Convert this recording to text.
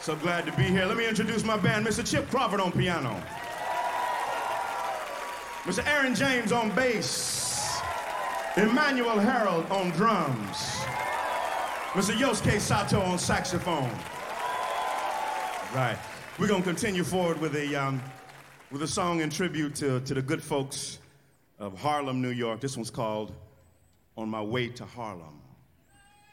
So glad to be here. Let me introduce my band. Mr. Chip Crawford on piano. Mr. Aaron James on bass. Emmanuel Harold on drums. Mr. Yosuke Sato on saxophone. Right. We're going to continue forward with a song in tribute to the good folks of Harlem, New York. This one's called On My Way to Harlem.